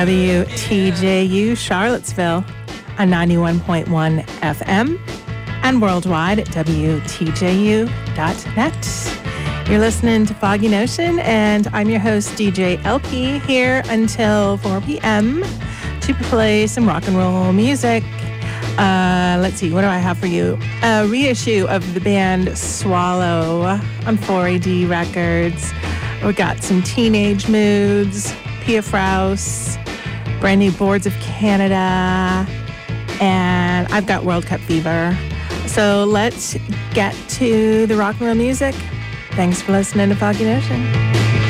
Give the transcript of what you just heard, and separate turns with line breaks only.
WTJU Charlottesville on 91.1 FM and worldwide at WTJU.net. You're listening to Foggy Notion, and I'm your host, DJ LP, here until 4 p.m. to play some rock and roll music. Let's see, what do I have for you? A reissue of the band Swallow on 4AD Records. We got some Teenage Moods, Pia Fraus, brand new Boards of Canada, and I've got World Cup Fever. So let's get to the rock and roll music. Thanks for listening to Foggy Notion.